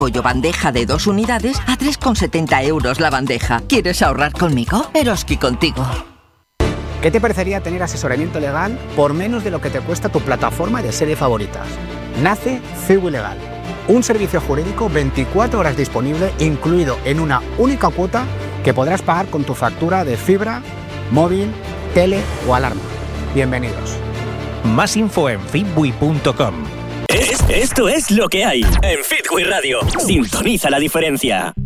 Pollo bandeja de 2 unidades a 3,70 € la bandeja. ¿Quieres ahorrar conmigo? Eroski contigo. ¿Qué te parecería tener asesoramiento legal por menos de lo que te cuesta tu plataforma de serie favoritas? Nace Ciwi Legal, un servicio jurídico 24 horas disponible, incluido en una única cuota que podrás pagar con tu factura de fibra, móvil, tele o alarma. Bienvenidos. Más info en fitwi.com. Esto es lo que hay en Fitwi Radio. Sintoniza la diferencia.